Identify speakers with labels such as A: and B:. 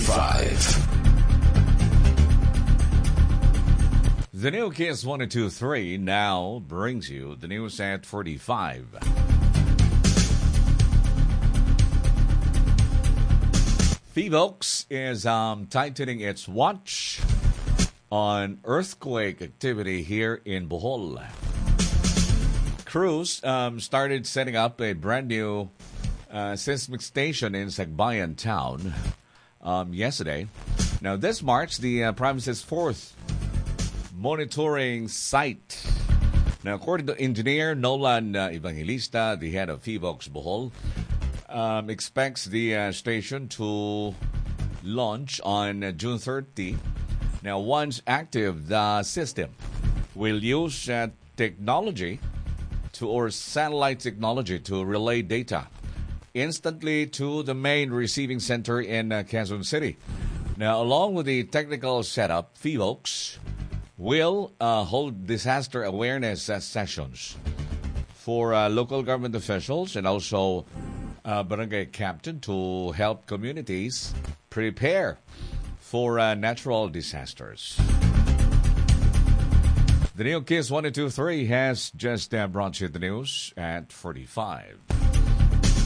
A: 45.
B: The new Kiss 123 now brings you the news at 45. PHIVOLCS is tightening its watch on earthquake activity here in Bohol. Crews started setting up a brand new seismic station in Sagbayan town yesterday. Now, this marks the province's fourth monitoring site. Now, according to engineer Nolan Evangelista, the head of PHIVOLCS Bohol, expects the station to launch on June 30. Now, once active, the system will use technology or satellite technology to relay data instantly to the main receiving center in Quezon City. Now, along with the technical setup, PHIVOLCS will hold disaster awareness sessions for local government officials and also barangay captain to help communities prepare for natural disasters. The new Kiss 123 has just brought you the news at 45.